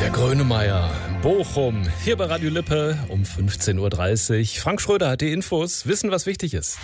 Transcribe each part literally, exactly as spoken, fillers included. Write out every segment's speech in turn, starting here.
Der Grönemeyer, Bochum, hier bei Radio Lippe um fünfzehn Uhr dreißig. Frank Schröder hat die Infos, wissen, was wichtig ist.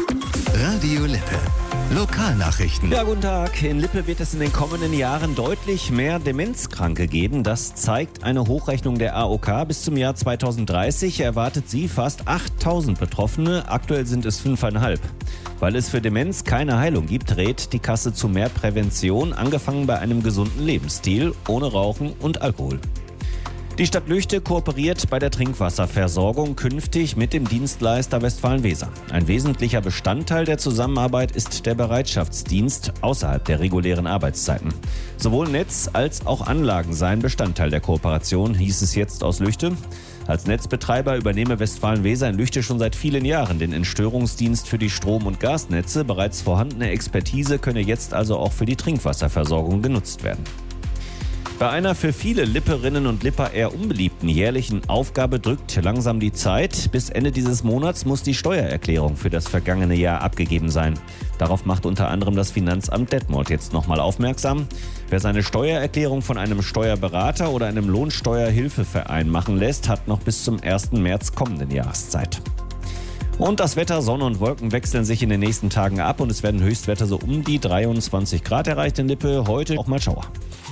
Radio Lippe. Lokalnachrichten. Ja, guten Tag. In Lippe wird es in den kommenden Jahren deutlich mehr Demenzkranke geben. Das zeigt eine Hochrechnung der A O K. Bis zum Jahr zweitausenddreißig erwartet sie fast achttausend Betroffene. Aktuell sind es fünfeinhalb. Weil es für Demenz keine Heilung gibt, rät die Kasse zu mehr Prävention, angefangen bei einem gesunden Lebensstil, ohne Rauchen und Alkohol. Die Stadt Lüchte kooperiert bei der Trinkwasserversorgung künftig mit dem Dienstleister Westfalen-Weser. Ein wesentlicher Bestandteil der Zusammenarbeit ist der Bereitschaftsdienst außerhalb der regulären Arbeitszeiten. Sowohl Netz als auch Anlagen seien Bestandteil der Kooperation, hieß es jetzt aus Lüchte. Als Netzbetreiber übernehme Westfalen-Weser in Lüchte schon seit vielen Jahren den Entstörungsdienst für die Strom- und Gasnetze. Bereits vorhandene Expertise könne jetzt also auch für die Trinkwasserversorgung genutzt werden. Bei einer für viele Lipperinnen und Lipper eher unbeliebten jährlichen Aufgabe drückt langsam die Zeit. Bis Ende dieses Monats muss die Steuererklärung für das vergangene Jahr abgegeben sein. Darauf macht unter anderem das Finanzamt Detmold jetzt nochmal aufmerksam. Wer seine Steuererklärung von einem Steuerberater oder einem Lohnsteuerhilfeverein machen lässt, hat noch bis zum ersten März kommenden Jahres Zeit. Und das Wetter, Sonne und Wolken wechseln sich in den nächsten Tagen ab und es werden Höchstwerte so um die dreiundzwanzig Grad erreicht in Lippe. Heute auch mal Schauer.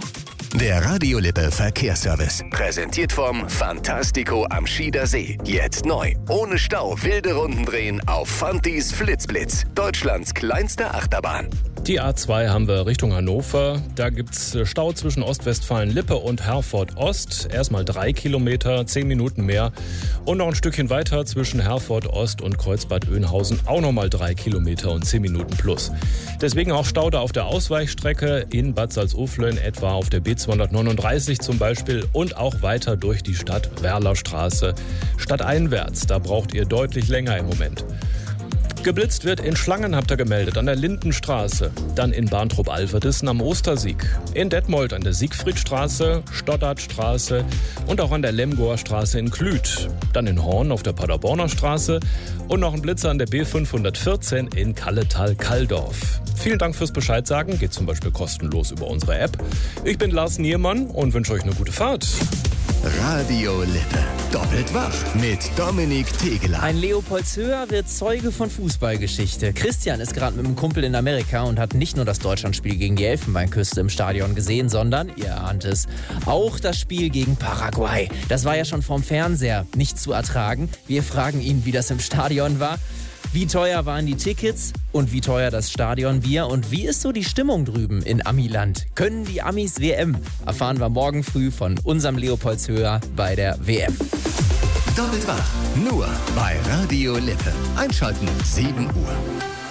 Der Radio Lippe Verkehrsservice. Präsentiert vom Fantastico am Schieder See. Jetzt neu. Ohne Stau wilde Runden drehen auf Fantis Flitzblitz. Deutschlands kleinste Achterbahn. Die A zwei haben wir Richtung Hannover. Da gibt's Stau zwischen Ostwestfalen-Lippe und Herford-Ost. Erstmal drei Kilometer, zehn Minuten mehr. Und noch ein Stückchen weiter zwischen Herford-Ost und Kreuzbad Oeynhausen. Auch nochmal drei Kilometer und zehn Minuten plus. Deswegen auch Stau da auf der Ausweichstrecke in Bad Salzuflen, etwa auf der B zweihundertneununddreißig zum Beispiel. Und auch weiter durch die Stadt Werlerstraße. Stadteinwärts, da braucht ihr deutlich länger im Moment. Geblitzt wird in Schlangen, habt ihr gemeldet, an der Lindenstraße. Dann in Barntrup-Alverdissen am Ostersieg. In Detmold an der Siegfriedstraße, Stoddardstraße und auch an der Lemgoer Straße in Klüth. Dann in Horn auf der Paderborner Straße und noch ein Blitzer an der B fünfhundertvierzehn in Kalletal-Kalldorf. Vielen Dank fürs Bescheid sagen, geht zum Beispiel kostenlos über unsere App. Ich bin Lars Niermann und wünsche euch eine gute Fahrt. Radio Lippe. Doppelt wach mit Dominik Tegeler. Ein Leopoldshöher wird Zeuge von Fußballgeschichte. Christian ist gerade mit einem Kumpel in Amerika und hat nicht nur das Deutschlandspiel gegen die Elfenbeinküste im Stadion gesehen, sondern, ihr ahnt es, auch das Spiel gegen Paraguay. Das war ja schon vom Fernseher nicht zu ertragen. Wir fragen ihn, wie das im Stadion war. Wie teuer waren die Tickets und wie teuer das Stadionbier und wie ist so die Stimmung drüben in Amiland? Können die Amis W M? Erfahren wir morgen früh von unserem Leopoldshöher bei der W M. Doppelt wach, nur bei Radio Lippe. Einschalten, sieben Uhr.